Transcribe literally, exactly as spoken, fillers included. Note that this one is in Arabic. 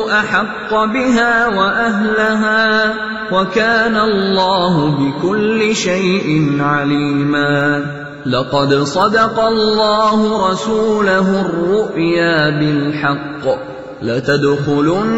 أحق بها وأهلها وكان الله بكل شيء عليما لقد صدق الله رسوله الرؤيا بالحق لتدخلن